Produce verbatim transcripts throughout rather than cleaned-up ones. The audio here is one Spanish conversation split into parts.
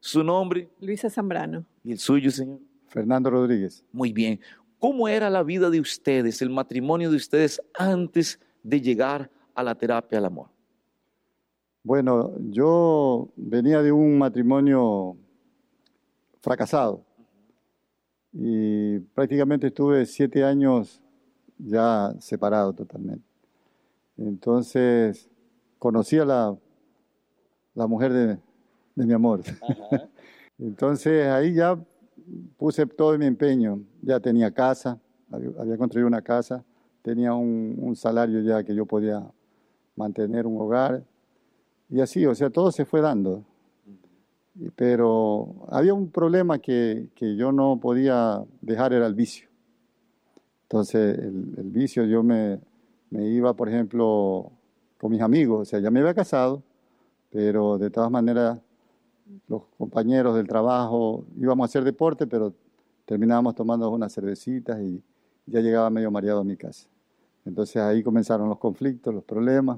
¿Su nombre? Luisa Zambrano. ¿Y el suyo, señor? Fernando Rodríguez. Muy bien. ¿Cómo era la vida de ustedes, el matrimonio de ustedes antes de llegar a la terapia del amor? Bueno, yo venía de un matrimonio fracasado y prácticamente estuve siete años ya separado totalmente. Entonces conocí a la, la mujer de, de mi amor. Ajá. Entonces ahí ya puse todo mi empeño. Ya tenía casa, había, había construido una casa, tenía un, un salario ya que yo podía mantener un hogar. Y así, o sea, todo se fue dando. Pero había un problema que, que yo no podía dejar, era el vicio. Entonces, el, el vicio, yo me, me iba, por ejemplo, con mis amigos. O sea, ya me había casado, pero de todas maneras, los compañeros del trabajo, íbamos a hacer deporte, pero terminábamos tomando unas cervecitas y ya llegaba medio mareado a mi casa. Entonces, ahí comenzaron los conflictos, los problemas.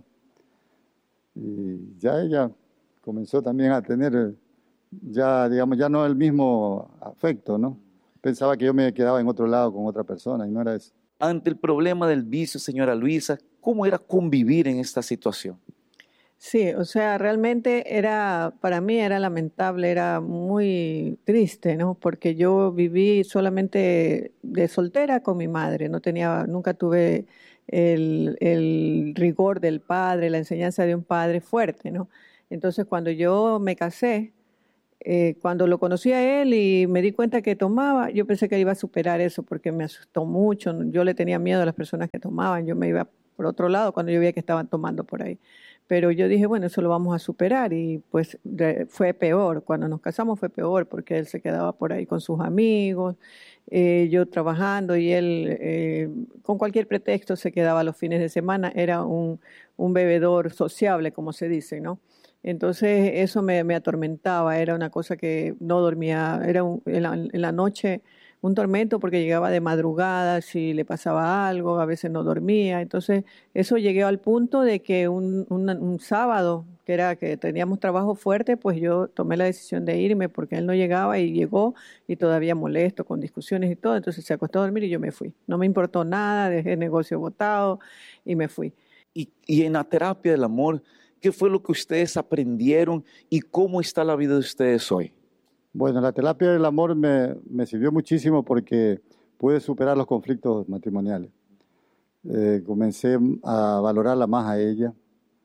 Y ya ella comenzó también a tener, ya digamos, ya no el mismo afecto, ¿no? Pensaba que yo me quedaba en otro lado con otra persona y no era eso. Ante el problema del vicio, señora Luisa, ¿cómo era convivir en esta situación? Sí, o sea, realmente era, para mí era lamentable, era muy triste, ¿no? Porque yo viví solamente de soltera con mi madre, no tenía, nunca tuve el, el rigor del padre, la enseñanza de un padre fuerte, ¿no? Entonces, cuando yo me casé, eh, cuando lo conocí a él y me di cuenta que tomaba, yo pensé que iba a superar eso porque me asustó mucho, yo le tenía miedo a las personas que tomaban, yo me iba por otro lado cuando yo veía que estaban tomando por ahí. Pero yo dije, bueno, eso lo vamos a superar y pues de, fue peor. Cuando nos casamos fue peor porque él se quedaba por ahí con sus amigos, eh, yo trabajando y él eh, con cualquier pretexto se quedaba los fines de semana. Era un, un bebedor sociable, como se dice, ¿no? Entonces eso me, me atormentaba, era una cosa que no dormía, era un, en, la, en la noche un tormento porque llegaba de madrugada, si le pasaba algo, a veces no dormía. Entonces, eso llegué al punto de que un, un, un sábado, que era que teníamos trabajo fuerte, pues yo tomé la decisión de irme porque él no llegaba y llegó y todavía molesto, con discusiones y todo. Entonces se acostó a dormir y yo me fui. No me importó nada, dejé el negocio botado y me fui. Y, y en la terapia del amor, ¿qué fue lo que ustedes aprendieron y cómo está la vida de ustedes hoy? Bueno, la terapia del amor me, me sirvió muchísimo porque pude superar los conflictos matrimoniales. Eh, comencé a valorarla más a ella,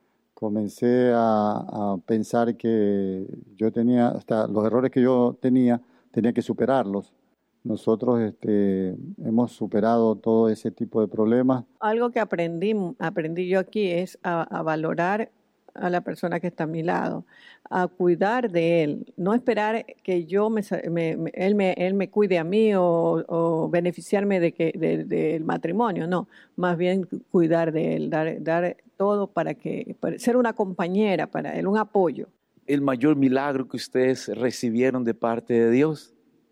comencé a, a pensar que yo tenía, hasta los errores que yo tenía, tenía que superarlos. Nosotros este, hemos superado todo ese tipo de problemas. Algo que aprendí, aprendí yo aquí es a, a valorar a la persona que está a mi lado, a cuidar de él, no esperar que yo me, me, me, él, me él me cuide a mí o, o beneficiarme de que de, del matrimonio, no, más bien cuidar de él, dar, dar todo para que para ser una compañera para él, un apoyo. ¿El mayor milagro que ustedes recibieron de parte de Dios?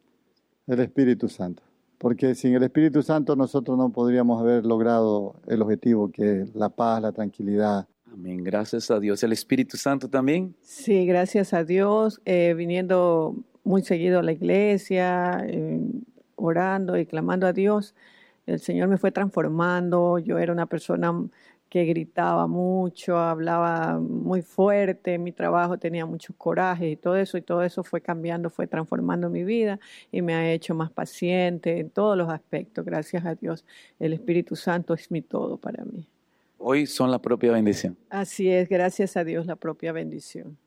El Espíritu Santo, porque sin el Espíritu Santo nosotros no podríamos haber logrado el objetivo, que es la paz, la tranquilidad. Amén, gracias a Dios. ¿El Espíritu Santo también? Sí, gracias a Dios, eh, viniendo muy seguido a la iglesia, eh, orando y clamando a Dios, el Señor me fue transformando. Yo era una persona que gritaba mucho, hablaba muy fuerte, en mi trabajo tenía mucho coraje y todo eso, y todo eso fue cambiando, fue transformando mi vida y me ha hecho más paciente en todos los aspectos, gracias a Dios. El Espíritu Santo es mi todo para mí. Hoy son la propia bendición. Así es, gracias a Dios, la propia bendición.